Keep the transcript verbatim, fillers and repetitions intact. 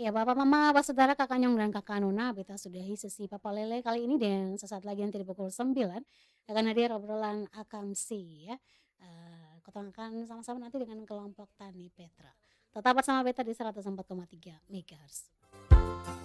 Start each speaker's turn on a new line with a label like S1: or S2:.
S1: Ya Papa, Mama, Saudara, Kakak Nyong, dan Kakak Nuna, beta sudahi sesi Papa Lele kali ini dan sesaat lagi nanti di pukul sembilan akan hadir obrolan akamsi ya. Eee, kotong akan sama-sama nanti dengan kelompok Tani Petra. Tetap bersama beta di seratus empat koma tiga megahertz.